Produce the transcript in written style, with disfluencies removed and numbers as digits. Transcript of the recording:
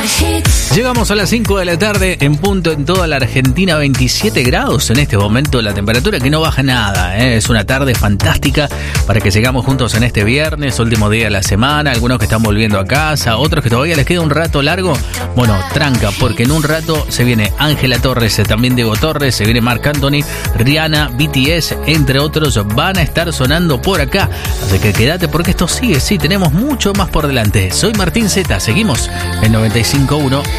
Llegamos a las 5 de la tarde en punto en toda la Argentina, 27 grados en este momento, la temperatura que no baja nada, es una tarde fantástica para que sigamos juntos en este viernes, último día de la semana, algunos que están volviendo a casa, otros que todavía les queda un rato largo, bueno, tranca, porque en un rato se viene Ángela Torres, también Diego Torres, se viene Marc Anthony, Rihanna, BTS, entre otros, van a estar sonando por acá, así que quédate porque esto sigue, sí, tenemos mucho más por delante. Soy Martín Zeta, seguimos en 95.1